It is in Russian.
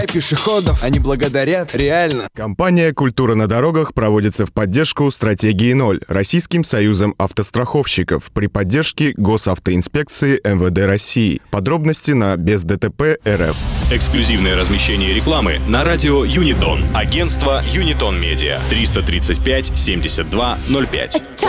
пешеходов, они благодарят, реально. Компания «Культура на дорогах» проводится в поддержку стратегии 0 Российским союзом автостраховщиков при поддержке Госавтоинспекции МВД России. Подробности на бездтп.рф. Эксклюзивное размещение рекламы на радио Юнитон. Агентство Юнитон Медиа. 335 72 05.